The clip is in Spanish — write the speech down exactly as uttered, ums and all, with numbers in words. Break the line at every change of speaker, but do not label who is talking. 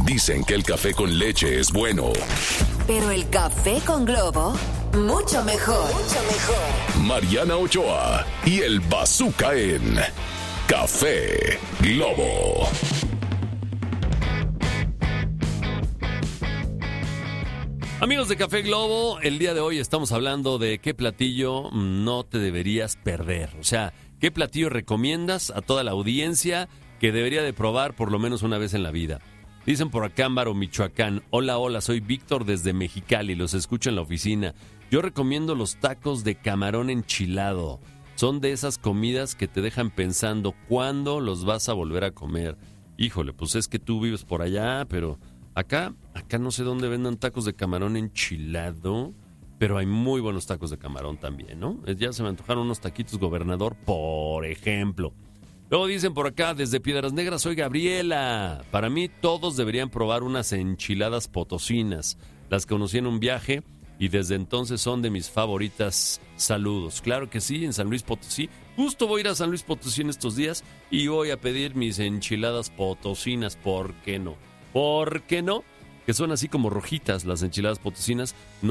Dicen que el café con leche es bueno.
Pero el café con Globo, mucho mejor. Mucho mejor.
Mariana Ochoa y el Bazooka en Café Globo.
Amigos de Café Globo, el día de hoy estamos hablando de qué platillo no te deberías perder. O sea, qué platillo recomiendas a toda la audiencia que debería de probar por lo menos una vez en la vida. Dicen por acá, Ámbaro, Michoacán. Hola, hola, soy Víctor desde Mexicali, los escucho en la oficina. Yo recomiendo los tacos de camarón enchilado. Son de esas comidas que te dejan pensando cuándo los vas a volver a comer. Híjole, pues es que tú vives por allá, pero acá, acá no sé dónde vendan tacos de camarón enchilado, pero hay muy buenos tacos de camarón también, ¿no? Ya se me antojaron unos taquitos Gobernador, por ejemplo. Luego dicen por acá, desde Piedras Negras, soy Gabriela. Para mí todos deberían probar unas enchiladas potosinas. Las conocí en un viaje y desde entonces son de mis favoritas. Saludos. Claro que sí, en San Luis Potosí. Justo voy a ir a San Luis Potosí en estos días y voy a pedir mis enchiladas potosinas. ¿Por qué no? ¿Por qué no? Que son así como rojitas las enchiladas potosinas. No